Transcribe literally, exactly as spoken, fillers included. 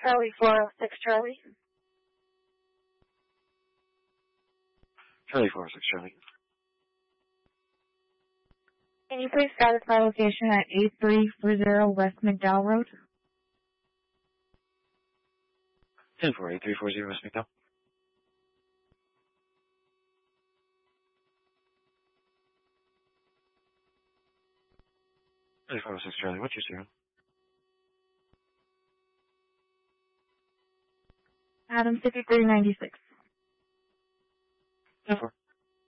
Charlie four oh six Charlie. Charlie four oh six Charlie. Can you please status my location at eight three four zero West McDowell Road? ten four eight three four zero West McDowell. Charlie four oh six Charlie, what's your zero? Adam fifty-three ninety-six. ten four.